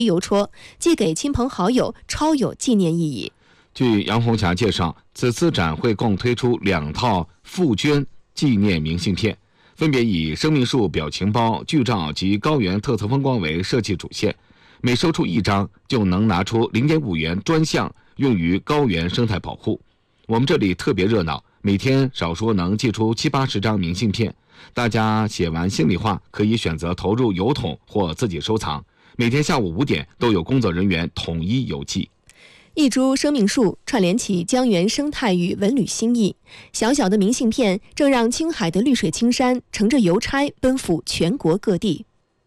邮戳，寄给亲朋好友，超有纪念意义。 据杨红霞介绍，此次展会共推出2套复捐纪念明信片，分别以生命树表情包、剧照及高原特色风光为设计主线，每售出1张就能拿出0.5元专项用于高原生态保护。我们这里特别热闹，每天少说能寄出70-80张明信片，大家写完心里话可以选择投入邮筒或自己收藏，每天下午5点都有工作人员统一邮寄。 一株生命树串联起江源生态与文旅心意，小小的明信片正让青海的绿水青山乘着邮差奔赴全国各地。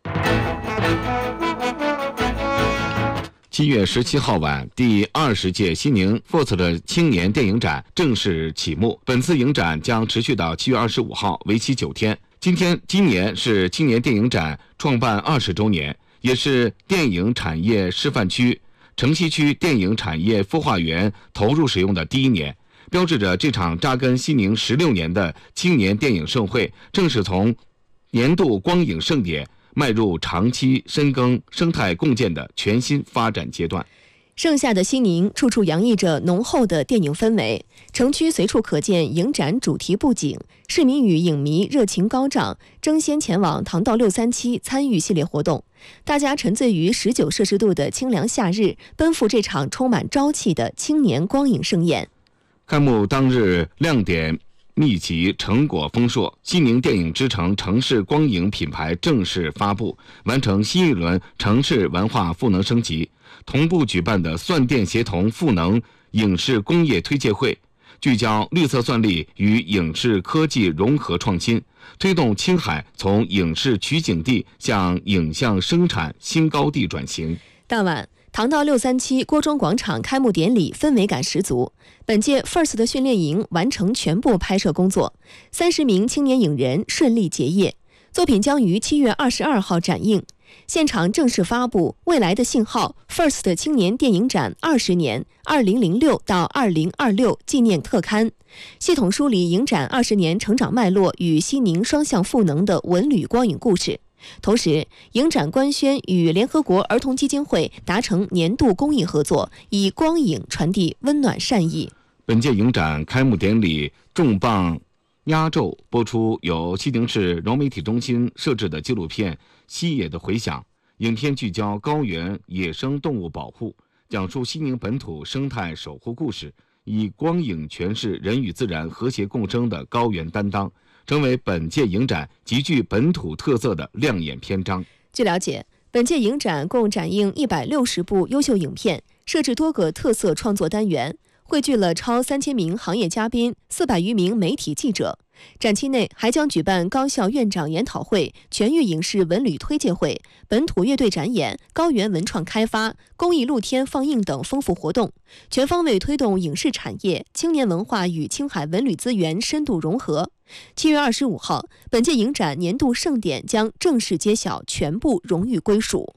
7月17号晚，第20届西宁 FIRST 的青年电影展正式启幕。本次影展将持续到7月25号，为期9天。今年是青年电影展创办20周年，也是电影产业示范区城西区电影产业孵化园投入使用的第1年，标志着这场扎根西宁16年的青年电影盛会正式从年度光影盛典迈入长期深耕生态共建的全新发展阶段。 盛夏的西宁处处洋溢着浓厚的电影氛围，城区随处可见影展主题布景，市民与影迷热情高涨，争先前往唐道637参与系列活动。大家沉醉于19摄氏度的清凉夏日，奔赴这场充满朝气的青年光影盛宴。 开幕当日亮点密集，成果丰硕，西宁电影之城城市光影品牌正式发布，完成新一轮城市文化赋能升级。同步举办的算电协同赋能影视工业推介会，聚焦绿色算力与影视科技融合创新，推动青海从影视取景地向影像生产新高地转型。 当晚，唐道637郭庄广场开幕典礼氛围感十足。本届 FIRST 的训练营完成全部拍摄工作，30名青年影人顺利结业，作品将于7月22号展映。现场正式发布未来的信号 FIRST 青年电影展20年2006到2026纪念特刊，系统梳理影展20年成长脉络与西宁双向赋能的文旅光影故事。同时，影展官宣与联合国儿童基金会达成年度公益合作，以光影传递温暖善意。 本届影展开幕典礼重磅压轴播出由西宁市融媒体中心摄制的纪录片《西野的回响》。影片聚焦高原野生动物保护，讲述西宁本土生态守护故事，以光影诠释人与自然和谐共生的高原担当，成为本届影展极具本土特色的亮眼篇章。 据了解，本届影展共展映160部优秀影片，设置多个特色创作单元，汇聚了超3000名行业嘉宾、400余名媒体记者。展期内还将举办高校院长研讨会、全域影视文旅推介会、本土乐队展演、高原文创开发、公益露天放映等丰富活动，全方位推动影视产业、青年文化与青海文旅资源深度融合。7月25号，本届影展年度盛典将正式揭晓全部荣誉归属。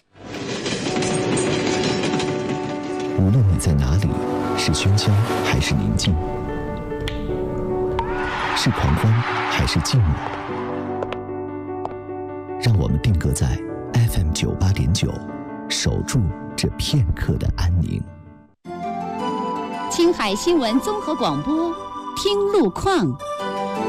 无论你在哪里，是喧嚣还是宁静，是狂欢还是静默，让我们定格在 FM 98.9，守住这片刻的安宁。 青海新闻综合广播，听路况。